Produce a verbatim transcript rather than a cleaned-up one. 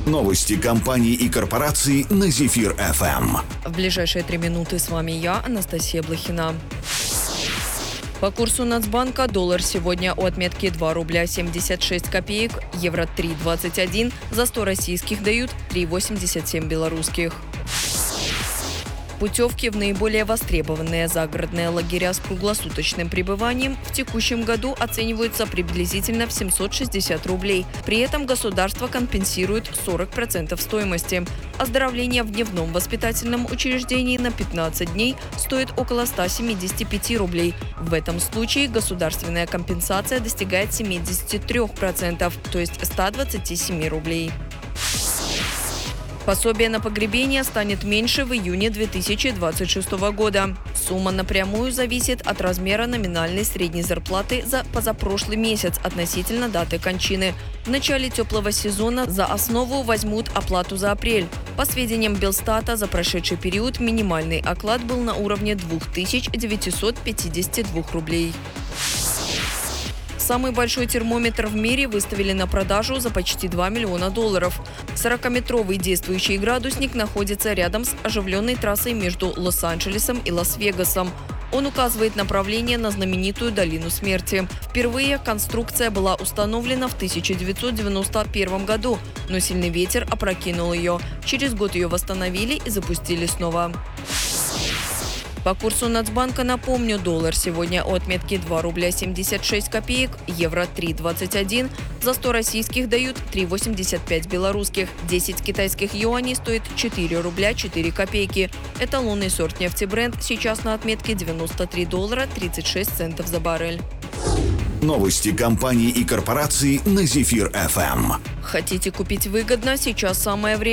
Новости компаний и корпораций на Зефир эф эм. В ближайшие три минуты с вами я, Анастасия Блохина. По курсу Нацбанка доллар сегодня у отметки два рубля семьдесят шесть копеек, евро три двадцать один, за сто российских дают три восемьдесят семь белорусских. Путевки в наиболее востребованные загородные лагеря с круглосуточным пребыванием в текущем году оцениваются приблизительно в семьсот шестьдесят рублей. При этом государство компенсирует сорок процентов стоимости. Оздоровление в дневном воспитательном учреждении на пятнадцать дней стоит около ста семидесяти пяти рублей. В этом случае государственная компенсация достигает семидесяти трёх процентов, то есть ста двадцати семи рублей. Пособие на погребение станет меньше в июне две тысячи двадцать шестого года. Сумма напрямую зависит от размера номинальной средней зарплаты за позапрошлый месяц относительно даты кончины. В начале теплого сезона за основу возьмут оплату за апрель. По сведениям Белстата, за прошедший период минимальный оклад был на уровне двух тысяч девятисот пятидесяти двух рублей. Самый большой термометр в мире выставили на продажу за почти два миллиона долларов. сорокаметровый действующий градусник находится рядом с оживленной трассой между Лос-Анджелесом и Лас-Вегасом. Он указывает направление на знаменитую долину смерти. Впервые конструкция была установлена в тысяча девятьсот девяносто первом году, но сильный ветер опрокинул ее. Через год ее восстановили и запустили снова. По курсу Нацбанка, напомню, доллар сегодня у отметки два рубля семьдесят шесть копеек, евро три двадцать один, за сто российских дают три восемьдесят пять белорусских, десять китайских юаней стоит четыре рубля четыре копейки. Эталонный сорт нефти Brent сейчас на отметке девяносто три доллара тридцать шесть центов за баррель. Новости компаний и корпораций на Зефир эф эм. Хотите купить выгодно? Сейчас самое время.